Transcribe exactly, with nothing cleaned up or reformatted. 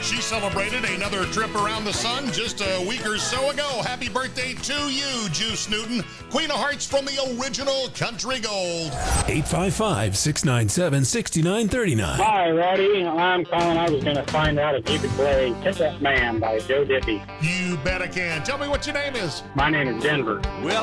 She celebrated another trip around the sun just a week or so ago. Happy birthday to you, Juice Newton, Queen of Hearts from the original Country Gold. eight five five, six nine seven, six nine three nine. Hi, Roddy. I'm calling. I was going to find out if you could play Tip That Man by Joe Diffie. You bet I can. Tell me what your name is. My name is Denver. Well,